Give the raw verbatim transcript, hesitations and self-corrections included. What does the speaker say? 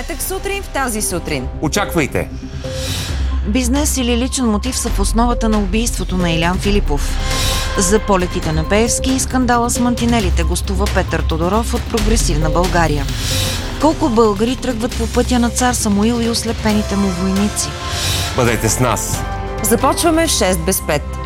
петък сутрин в тази сутрин. Очаквайте! Бизнес или личен мотив са в основата на убийството на Илян Филипов. За полетите на Пеевски и скандала с мантинелите гостува Петър Тодоров от Прогресивна България. Колко българи тръгват по пътя на цар Самуил и ослепените му войници? Бъдете с нас! Започваме в шест без пет.